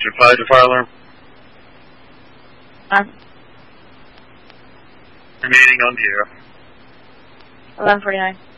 reply to fire alarm. Remaining on the air. 11:49.